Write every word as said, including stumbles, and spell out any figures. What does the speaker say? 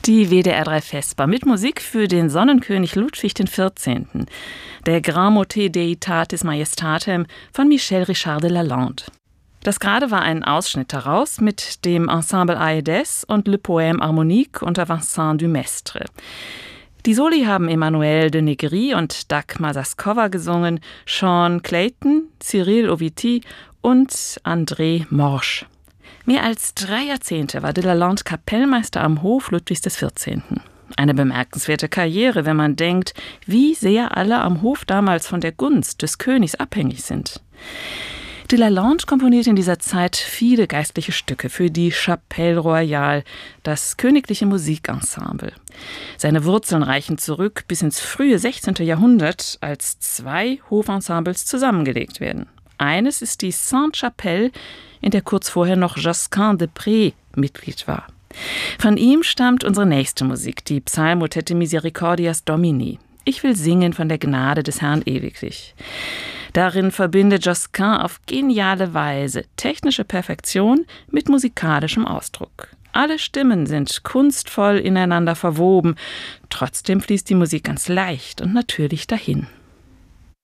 Die W D R drei Vesper mit Musik für den Sonnenkönig Ludwig der vierzehnte. Der Grand Motet Deitatis Majestatem von Michel Richard de Lalande. Das gerade war ein Ausschnitt daraus mit dem Ensemble Aedes und Le Poème Harmonique unter Vincent Dumestre. Die Soli haben Emmanuel de Negri und Dagmar Saskova gesungen, Sean Clayton, Cyril Oviti und André Morsch. Mehr als drei Jahrzehnte war de Lalande Kapellmeister am Hof Ludwigs des vierzehnten. Eine bemerkenswerte Karriere, wenn man denkt, wie sehr alle am Hof damals von der Gunst des Königs abhängig sind. De Lalande komponierte in dieser Zeit viele geistliche Stücke für die Chapelle Royale, das königliche Musikensemble. Seine Wurzeln reichen zurück bis ins frühe sechzehnte Jahrhundert, als zwei Hofensembles zusammengelegt werden. Eines ist die Sainte-Chapelle, in der kurz vorher noch Josquin de Pré Mitglied war. Von ihm stammt unsere nächste Musik, die Psalmmotette Misericordias Domini. Ich will singen von der Gnade des Herrn ewiglich. Darin verbindet Josquin auf geniale Weise technische Perfektion mit musikalischem Ausdruck. Alle Stimmen sind kunstvoll ineinander verwoben, trotzdem fließt die Musik ganz leicht und natürlich dahin.